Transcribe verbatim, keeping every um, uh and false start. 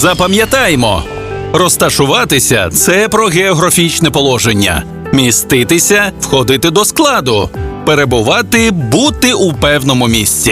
Запам'ятаймо, розташуватися – це про географічне положення. Міститися – входити до складу. Перебувати – бути у певному місці.